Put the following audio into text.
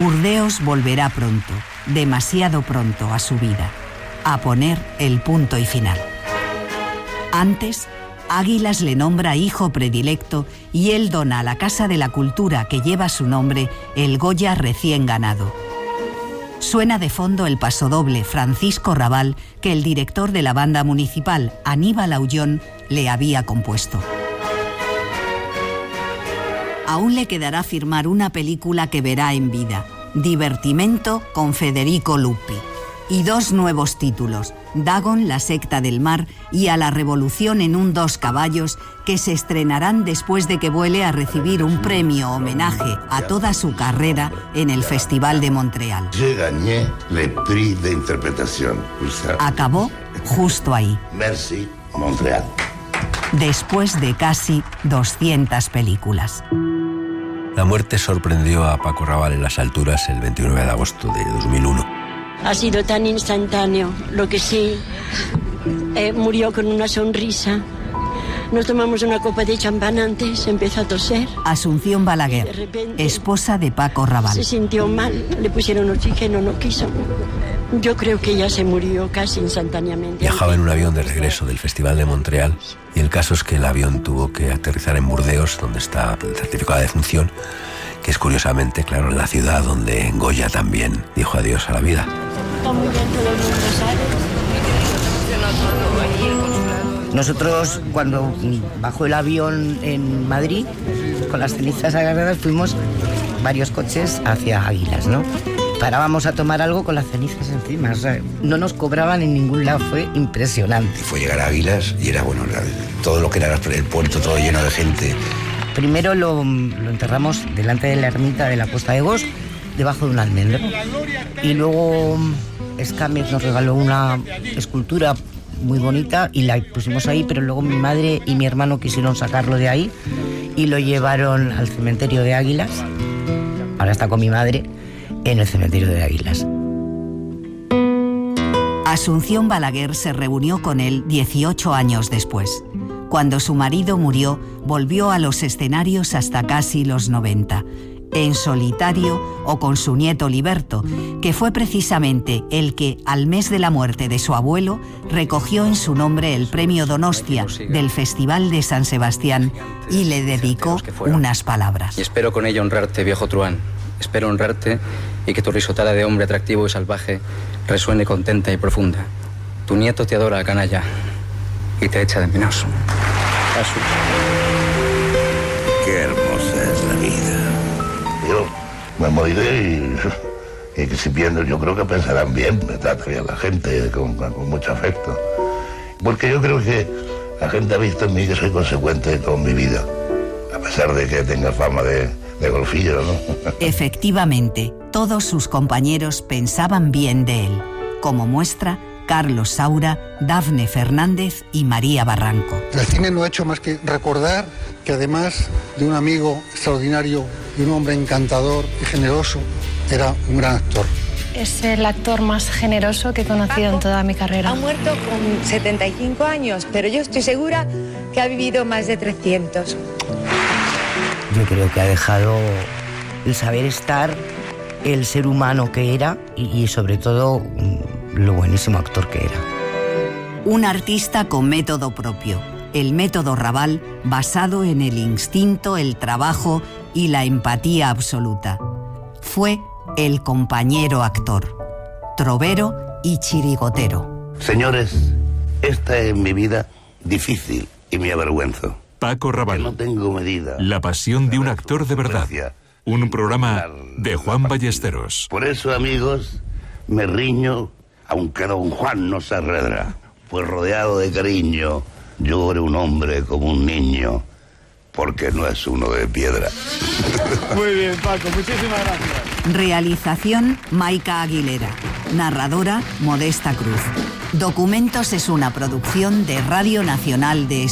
Burdeos volverá pronto, demasiado pronto a su vida, a poner el punto y final. Antes, Águilas le nombra hijo predilecto y él dona a la Casa de la Cultura que lleva su nombre el Goya recién ganado. Suena de fondo el pasodoble Francisco Rabal que el director de la banda municipal, Aníbal Aullón, le había compuesto. Aún le quedará firmar una película que verá en vida, Divertimento con Federico Lupi, y 2 nuevos títulos, Dagon, la secta del mar, y A la revolución en un 2 caballos, que se estrenarán después de que vuele a recibir un premio homenaje a toda su carrera en el Festival de Montreal. Yo gané el prix de interpretación. Acabó justo ahí. Merci, Montreal. Después de casi 200 películas. La muerte sorprendió a Paco Rabanne en las alturas el 29 de agosto de 2001. Ha sido tan instantáneo, lo que sí, murió con una sonrisa. Nos tomamos una copa de champán antes, empezó a toser. Asunción Balaguer, esposa de Paco Rabanne. Se sintió mal, le pusieron oxígeno, no quiso. Yo creo que ella se murió casi instantáneamente. Viajaba en un avión de regreso del Festival de Montreal y el caso es que el avión tuvo que aterrizar en Burdeos, donde está el certificado de defunción, que es curiosamente, claro, la ciudad donde Goya también dijo adiós a la vida. Está muy bien, todo el mundo sabe. Nosotros, cuando bajó el avión en Madrid, con las cenizas agarradas, fuimos varios coches hacia Águilas, ¿no? Parábamos a tomar algo con las cenizas encima, o sea, no nos cobraban en ningún lado, fue impresionante. Fue llegar a Águilas y era, bueno, todo lo que era el puerto, todo lleno de gente. Primero lo enterramos delante de la ermita de la Puesta de Gos, debajo de un almendro. Y luego Escámez nos regaló una escultura muy bonita y la pusimos ahí, pero luego mi madre y mi hermano quisieron sacarlo de ahí y lo llevaron al cementerio de Águilas. Ahora está con mi madre en el cementerio de Águilas. Asunción Balaguer se reunió con él 18 años después. Cuando su marido murió, volvió a los escenarios hasta casi los 90, en solitario o con su nieto Liberto, que fue precisamente el que, al mes de la muerte de su abuelo, recogió en su nombre el premio Donostia del Festival de San Sebastián y le dedicó unas palabras. Y espero con ello honrarte, viejo truán. Espero honrarte y que tu risotada de hombre atractivo y salvaje resuene contenta y profunda. Tu nieto te adora, canalla, y te echa de menos. Qué hermosa es la vida. Yo me moriré y que si pienso, yo creo que pensarán bien, me trata bien la gente con mucho afecto. Porque yo creo que la gente ha visto en mí que soy consecuente con mi vida, a pesar de que tenga fama de golfillo, ¿no? Efectivamente, todos sus compañeros pensaban bien de él, como muestra Carlos Saura, Dafne Fernández y María Barranco. El cine no ha hecho más que recordar que además de un amigo extraordinario y un hombre encantador y generoso, era un gran actor. Es el actor más generoso que he conocido en toda mi carrera. Ha muerto con 75 años, pero yo estoy segura que ha vivido más de 300. Yo creo que ha dejado el saber estar, el ser humano que era y sobre todo lo buenísimo actor que era. Un artista con método propio, el método Raval, basado en el instinto, el trabajo y la empatía absoluta. Fue el compañero actor, trovero y chirigotero. Señores, esta es mi vida difícil y me avergüenzo. Paco Rabanne. No tengo medida. La pasión de un actor de verdad. Un programa de Juan Ballesteros. Por eso, amigos, me riño, aunque don Juan no se arredra. Pues rodeado de cariño, llore un hombre como un niño, porque no es uno de piedra. Muy bien, Paco, muchísimas gracias. Realización, Maica Aguilera. Narradora, Modesta Cruz. Documentos es una producción de Radio Nacional de